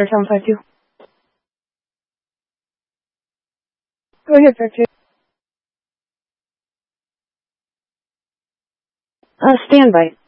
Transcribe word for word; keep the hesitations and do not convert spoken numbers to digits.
Or seven five two. Go ahead, five two. Uh, standby.